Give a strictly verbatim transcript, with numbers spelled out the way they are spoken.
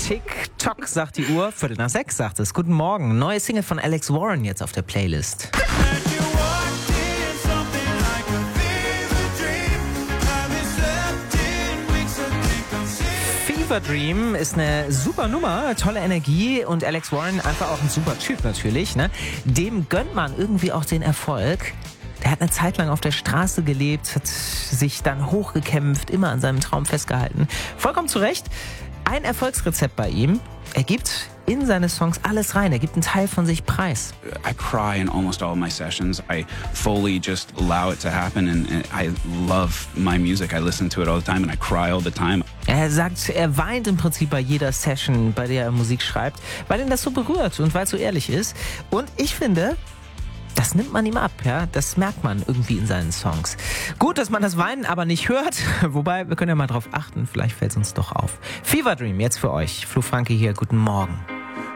TikTok, sagt die Uhr. Viertel nach sechs, sagt es. Guten Morgen. Neue Single von Alex Warren jetzt auf der Playlist. Fever Dream ist eine super Nummer, tolle Energie und Alex Warren einfach auch ein super Typ natürlich. Ne? Dem gönnt man irgendwie auch den Erfolg. Der hat eine Zeit lang auf der Straße gelebt, hat sich dann hochgekämpft, immer an seinem Traum festgehalten. Vollkommen zu Recht. Ein Erfolgsrezept bei ihm. Er gibt in seine Songs alles rein. Er gibt einen Teil von sich preis. I cry in almost all my sessions. I fully just allow it to happen and, and I love my music. I listen to it all the time and I cry all the time. Er sagt, er weint im Prinzip bei jeder Session, bei der er Musik schreibt, weil ihn das so berührt und weil es so ehrlich ist. Und ich finde, das nimmt man ihm ab, ja. Das merkt man irgendwie in seinen Songs. Gut, dass man das Weinen aber nicht hört. Wobei, wir können ja mal drauf achten. Vielleicht fällt es uns doch auf. Fever Dream jetzt für euch. Flo Franke hier. Guten Morgen.